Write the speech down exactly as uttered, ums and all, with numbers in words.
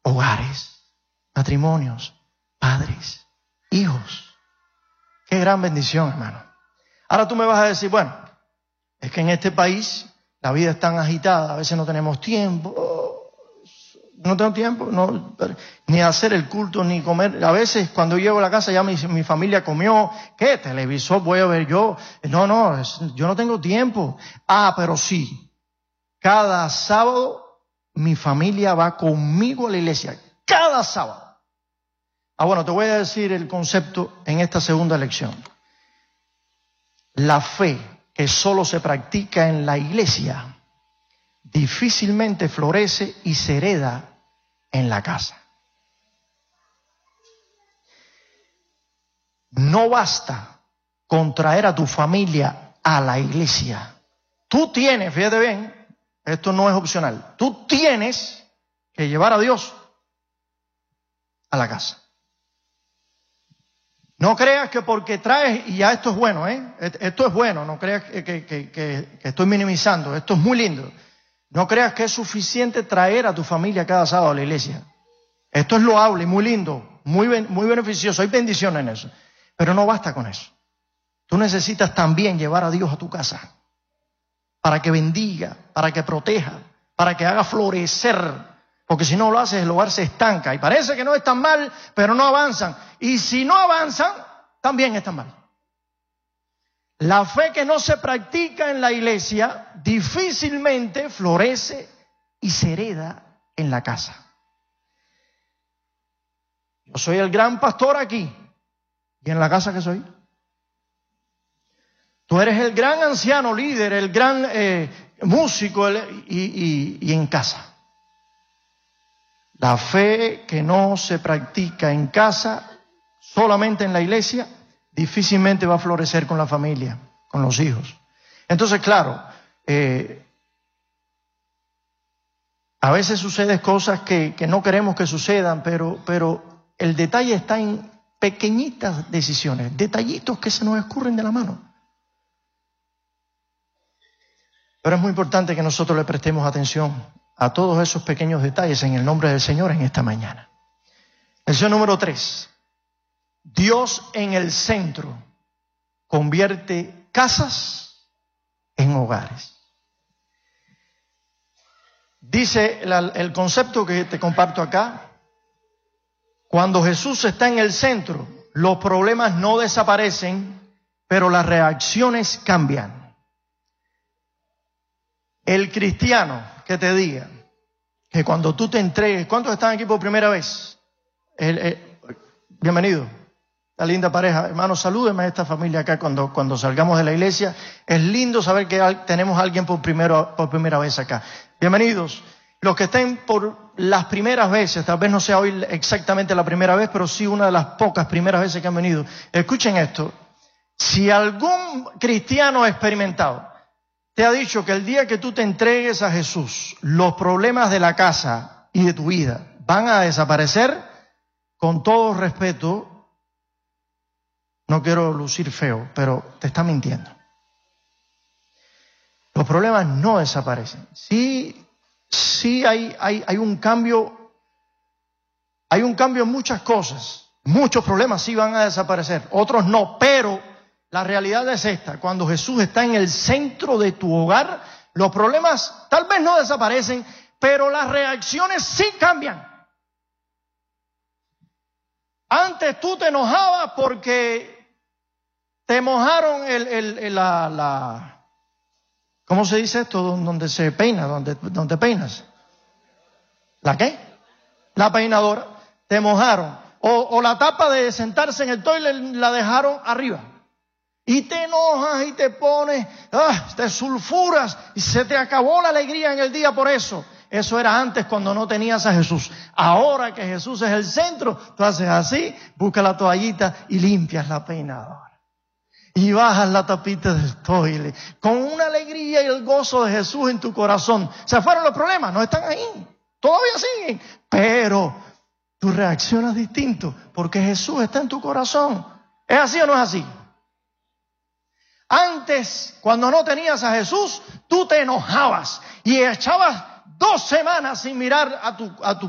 hogares, matrimonios, padres, hijos. Qué gran bendición, hermano. Ahora tú me vas a decir, bueno, es que en este país la vida es tan agitada, a veces no tenemos tiempo, no tengo tiempo, no, ni hacer el culto, ni comer. A veces cuando llego a la casa ya mi, mi familia comió. ¿Qué televisor voy a ver yo? No, no, es, yo no tengo tiempo. Ah, pero sí, cada sábado mi familia va conmigo a la iglesia, cada sábado. Ah, bueno, te voy a decir el concepto en esta segunda lección. La fe que solo se practica en la iglesia difícilmente florece y se hereda en la casa. No basta con traer a tu familia a la iglesia. Tú tienes, fíjate bien, esto no es opcional, tú tienes que llevar a Dios a la casa. No creas que porque traes, y ya esto es bueno, ¿eh? Esto es bueno, no creas que, que, que, que estoy minimizando, esto es muy lindo. No creas que es suficiente traer a tu familia cada sábado a la iglesia. Esto es loable y muy lindo, muy, muy beneficioso, hay bendición en eso. Pero no basta con eso. Tú necesitas también llevar a Dios a tu casa para que bendiga, para que proteja, para que haga florecer. Porque si no lo haces, el hogar se estanca. Y parece que no es tan mal, pero no avanzan. Y si no avanzan, también están mal. La fe que no se practica en la iglesia difícilmente florece y se hereda en la casa. Yo soy el gran pastor aquí. ¿Y en la casa qué soy? Tú eres el gran anciano líder, el gran eh, músico el, y, y, y en casa. La fe que no se practica en casa, solamente en la iglesia, difícilmente va a florecer con la familia, con los hijos. Entonces, claro, eh, a veces suceden cosas que, que no queremos que sucedan, pero, pero el detalle está en pequeñitas decisiones, detallitos que se nos escurren de la mano. Pero es muy importante que nosotros le prestemos atención a todos esos pequeños detalles en el nombre del Señor en esta mañana. Lección número tres. Dios en el centro convierte casas en hogares. Dice el, el concepto que te comparto acá. Cuando Jesús está en el centro, los problemas no desaparecen, pero las reacciones cambian. El cristiano que te diga que cuando tú te entregues, ¿cuántos están aquí por primera vez? El, el, bienvenido, la linda pareja. Hermanos, salúdenme a esta familia acá cuando, cuando salgamos de la iglesia. Es lindo saber que hay, tenemos a alguien por, primero, por primera vez acá. Bienvenidos. Los que estén por las primeras veces, tal vez no sea hoy exactamente la primera vez, pero sí una de las pocas primeras veces que han venido. Escuchen esto. Si algún cristiano experimentado te ha dicho que el día que tú te entregues a Jesús, los problemas de la casa y de tu vida van a desaparecer, con todo respeto, no quiero lucir feo, pero te está mintiendo. Los problemas no desaparecen. Sí, sí hay, hay, hay un cambio, hay un cambio en muchas cosas. Muchos problemas sí van a desaparecer, otros no, pero la realidad es esta: cuando Jesús está en el centro de tu hogar, los problemas tal vez no desaparecen, pero las reacciones sí cambian. Antes tú te enojabas porque te mojaron el, el, el, la, la, ¿cómo se dice esto? Donde se peina, donde, donde peinas. ¿La qué? La peinadora. Te mojaron. O, o la tapa de sentarse en el toilet la dejaron arriba. Y te enojas y te pones, ah, te sulfuras y se te acabó la alegría en el día por eso. Eso era antes cuando no tenías a Jesús. Ahora que Jesús es el centro, tú haces así, buscas la toallita y limpias la peinadora. Y bajas la tapita del toile con una alegría y el gozo de Jesús en tu corazón. Se fueron los problemas, no están ahí, todavía siguen. Pero tú reaccionas distinto porque Jesús está en tu corazón. ¿Es así o no es así? Antes, cuando no tenías a Jesús, tú te enojabas y echabas dos semanas sin mirar a tu, a tu